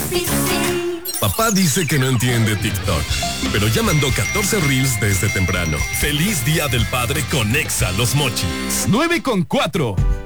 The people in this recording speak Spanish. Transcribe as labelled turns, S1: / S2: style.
S1: sí, sí.
S2: Papá dice que no entiende TikTok, pero ya mandó 14 reels desde temprano. ¡Feliz Día del Padre con Exa Los Mochis!
S3: 9:04.